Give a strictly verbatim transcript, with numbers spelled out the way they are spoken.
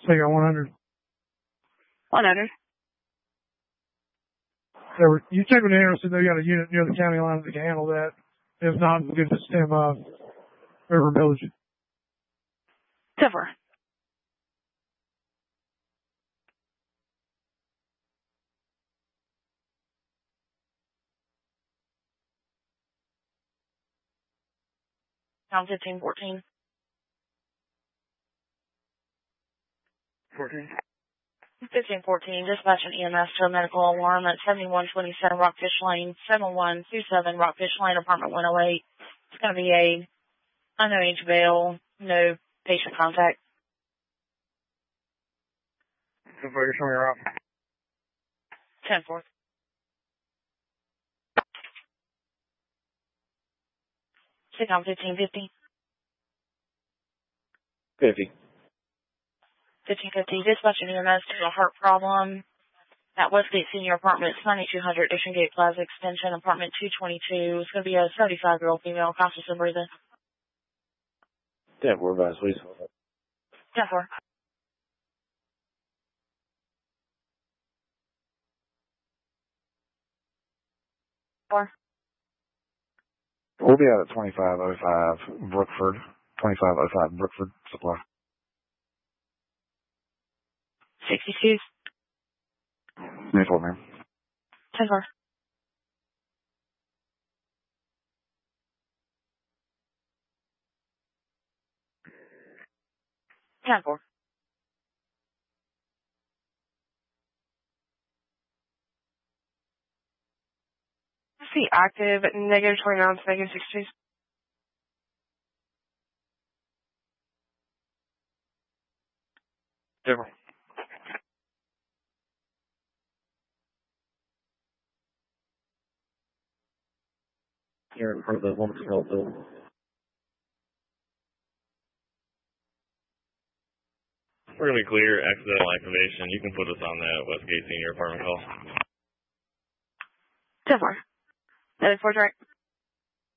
So you got one hundred. one hundred. They were, you check with the ambulance if they got a unit near the county line that can handle that. If not, we'll get to stand by River Village. ten four. Pound fifteen fourteen. fourteen. fifteen fourteen, dispatch an E M S to a medical alarm at seventy-one twenty-seven Rockfish Lane, seven one two seven Rockfish Lane, apartment one oh eight. It's going to be a unknown age bail, no patient contact. So far, you're showing your off. ten four. Sit down fifteen fifty. fifty. fifteen fifty, dispatch an E M S to a heart problem at Westgate Senior Apartments, ninety-two hundred Ocean Gate Plaza Extension, apartment two twenty-two. It's going to be a seventy-five-year-old female, conscious and breathing. ten four, advise, please. ten four. four. We'll be out at twenty-five oh five Brookford. twenty-five oh five Brookford Supply. sixty-two. ten four, ma'am. ten four. ten four. I see active, negative twenty-nine, negative sixty-two. Different. You're in front of the woman's health building. We're going to be clear, accidental activation. You can put us on that Westgate Senior Apartment call. ten four. That is four direct.